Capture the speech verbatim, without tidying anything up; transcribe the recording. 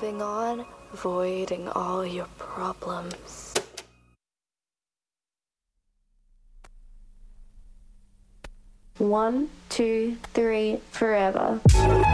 moving on, avoiding all your problems. One, two, three, forever.